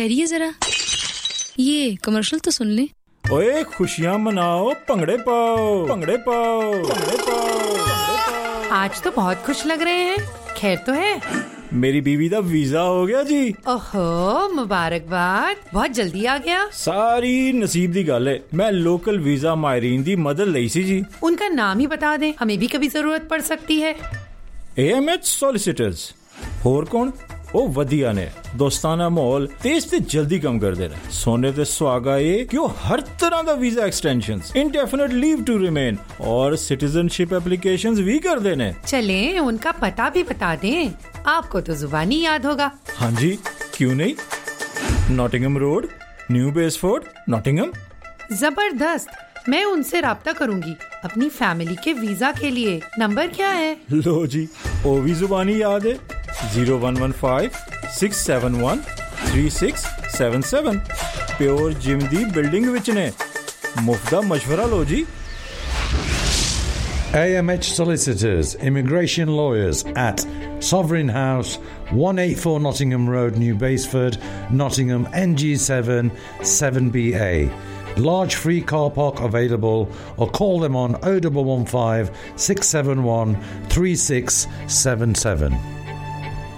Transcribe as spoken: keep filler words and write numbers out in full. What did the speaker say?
ठहरिए जरा, ये कमर्शियल तो सुन ले। ओए खुशियां मनाओ, भंगड़े पाओ, भंगड़े पाओ, भंगड़े पाओ। आज तो बहुत खुश लग रहे हैं, खैर तो है? मेरी बीवी दा वीजा हो गया जी। ओहो, मुबारकबाद, बहुत जल्दी आ गया। सारी नसीब दी गल है। मैं लोकल वीजा मायरीन दी मदद लई सी जी। उनका नाम ही बता दें, हमें भी कभी जरूरत पड़ सकती है। A M H solicitors. होर कौन? ओ वधिया ने दोस्ताना माहौल, तेज ते जल्दी कम कर दे रहे। सोने ते सुहागा ये कि वो हर तरह दा visa extensions, indefinite leave to remain और सिटीजनशिप एप्लीकेशंस भी कर देने। चलें, उनका पता भी बता दें, आपको तो जुबानी याद होगा। हाँ जी, क्यों नहीं। Nottingham road, new बेसफोर्ड, Nottingham. जबरदस्त, मैं उनसे राब्ता करूंगी अपनी फैमिली के वीजा के लिए। नंबर क्या है? लो जी, ओ भी जुबानी याद है। Zero one one five six seven one three six seven seven. Pure gym दी बिल्डिंग विच ने। मुफ्त दा मशवरा लो जी। A M H Solicitors, Immigration Lawyers at Sovereign House, one eighty-four Nottingham Road, New Basford, Nottingham, N G seven seven B A. Large free car park available, or call them on oh one one five six seven one three six seven seven.